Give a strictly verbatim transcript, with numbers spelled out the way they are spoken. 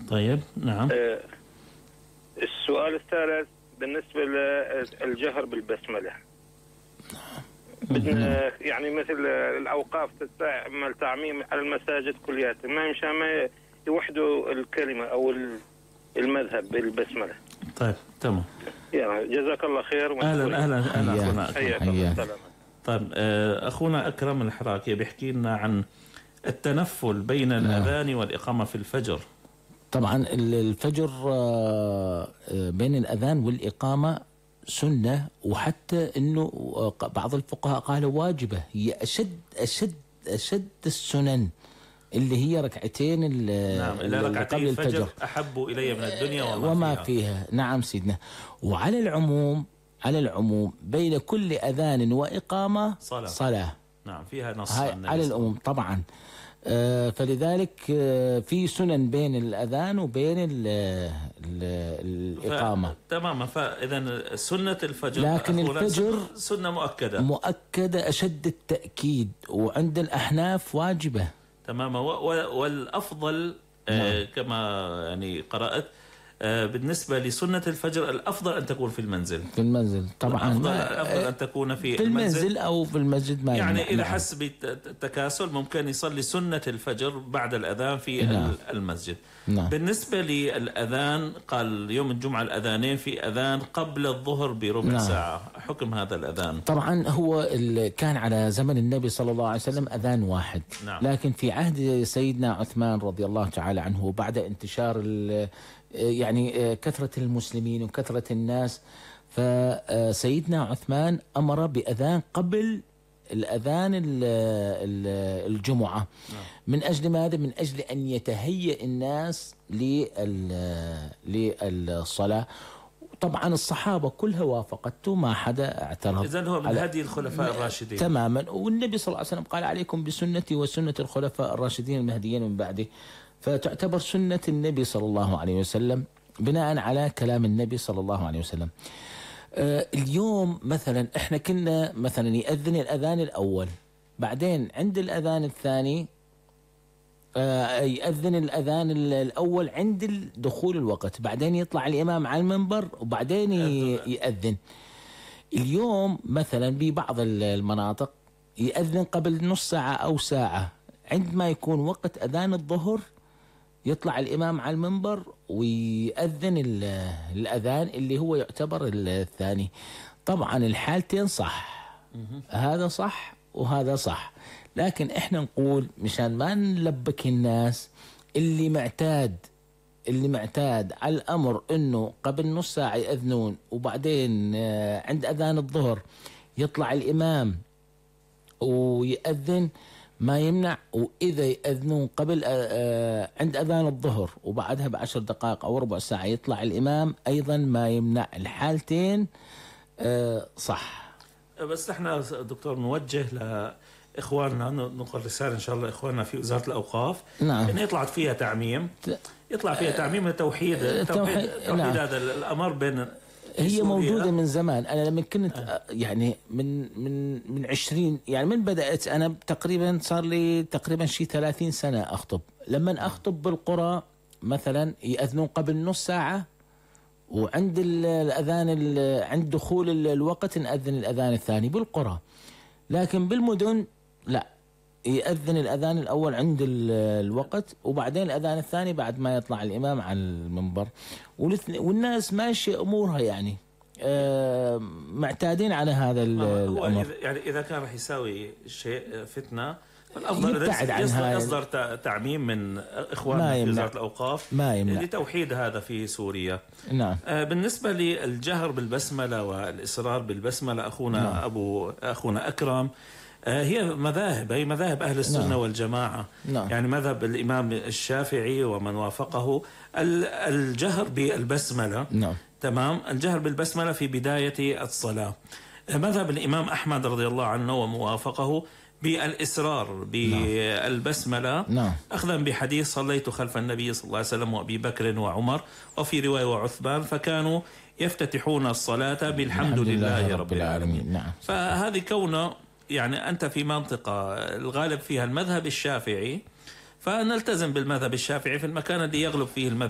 طيب نعم. آه السؤال الثالث بالنسبة للجهر بالبسملة. بدنا يعني مثل الأوقاف تعمل تعميم على المساجد كلياتها، ما مشان ما يوحدوا الكلمة أو المذهب بالبسملة. طيب تمام. يعني جزاك الله خير. أهلا أهلا أهلا أخونا أكرم. طيب أخونا أكرم الحراكي بيحكي لنا عن التنفل بين الأذان والإقامة في الفجر. طبعا الفجر بين الأذان والإقامة سنة، وحتى أنه بعض الفقهاء قالوا واجبة، هي أشد أشد أشد السنن اللي هي ركعتين نعم اللي ركعتين الفجر, الفجر أحب إلي من الدنيا وما, وما فيها. فيها. نعم سيدنا. وعلى العموم على العموم بين كل أذان وإقامة صلاة, صلاة. نعم فيها نص على العموم طبعا. آه فلذلك آه في سنن بين الأذان وبين ال ال الإقامة. تماما. فإذا سنة الفجر لكن الفجر سنة مؤكدة مؤكدة أشد التأكيد، وعند الأحناف واجبة. تماما. والأفضل آه كما يعني قرأت آه بالنسبة لسنة الفجر الأفضل أن تكون في المنزل. في المنزل طبعا. الأفضل, الأفضل أن تكون في, في المنزل, المنزل أو في المسجد. ما يعني إذا حس بالتكاسل ممكن يصلي سنة الفجر بعد الأذان في نعم. المسجد. نعم. بالنسبة للأذان قال يوم الجمعة الأذانين، في أذان قبل الظهر بربع نعم. ساعة. حكم هذا الأذان؟ طبعا هو كان على زمن النبي صلى الله عليه وسلم أذان واحد. نعم. لكن في عهد سيدنا عثمان رضي الله تعالى عنه، وبعد انتشار يعني كثرة المسلمين وكثرة الناس، فسيدنا عثمان أمر بأذان قبل الأذان الجمعة. من أجل ماذا؟ من أجل أن يتهيأ الناس للصلاة. طبعا الصحابة كلها وافقت، ما حدا اعترض. إذن هو من هدي الخلفاء الراشدين تماما. والنبي صلى الله عليه وسلم قال عليكم بسنتي وسنة الخلفاء الراشدين المهديين من بعده، فتعتبر سنة النبي صلى الله عليه وسلم بناء على كلام النبي صلى الله عليه وسلم. آه اليوم مثلا احنا كنا مثلا يأذن الأذان الأول، بعدين عند الأذان الثاني آه يأذن الأذان الأول عند دخول الوقت، بعدين يطلع الإمام على المنبر وبعدين يأذن. اليوم مثلا ببعض المناطق يأذن قبل نص ساعة أو ساعة، عندما يكون وقت أذان الظهر يطلع الإمام على المنبر ويأذن الأذان اللي هو يعتبر الثاني. طبعا الحالتين صح، هذا صح وهذا صح، لكن احنا نقول مشان ما نلبك الناس اللي معتاد اللي معتاد على الأمر انه قبل نص ساعة يأذنون وبعدين عند أذان الظهر يطلع الإمام ويأذن، ما يمنع. وإذا يأذنون قبل عند أذان الظهر وبعدها بعشر دقائق أو ربع ساعة يطلع الإمام، أيضا ما يمنع. الحالتين صح. بس احنا دكتور نوجه لإخواننا، نقول رسالة إن شاء الله إخواننا في وزارة الأوقاف. نعم. إن يطلعت فيها تعميم يطلع فيها تعميم لتوحيد التوحيد, توحيد نعم. هذا الأمر بين هي موجودة من زمان. أنا لما كنت آه. يعني من من من عشرين يعني من بدأت أنا تقريبا صار لي تقريبا شي ثلاثين سنة أخطب. لما أخطب بالقرى مثلا يأذنون قبل نص ساعة، وعند الأذان عند دخول الوقت نأذن الأذان الثاني بالقرى. لكن بالمدن لا، يأذن الأذان الأول عند الوقت وبعدين الأذان الثاني بعد ما يطلع الإمام على المنبر، والناس ماشية أمورها يعني آه معتادين على هذا الأمر. يعني إذا كان رح يساوي شيء فتنة فالأفضل يصدر, يصدر تعميم من إخواننا في وزارة الأوقاف لتوحيد هذا في سوريا. نعم. آه بالنسبة للجهر بالبسملة والإصرار بالبسملة أخونا نعم. أبو أخونا أكرم، هي مذاهب هي مذاهب أهل السنة نعم. والجماعة نعم. يعني مذهب الإمام الشافعي ومن وافقه الجهر بالبسملة نعم. تمام. الجهر بالبسملة في بداية الصلاة. مذهب الإمام أحمد رضي الله عنه وموافقه بالإسرار بالبسملة نعم. أخذا بحديث صليت خلف النبي صلى الله عليه وسلم وأبي بكر وعمر، وفي رواية وعثمان، فكانوا يفتتحون الصلاة بالحمد لله, لله رب العالمين, العالمين. نعم. فهذه كونه يعني أنت في منطقة الغالب فيها المذهب الشافعي، فنلتزم بالمذهب الشافعي في المكان الذي يغلب فيه المذهب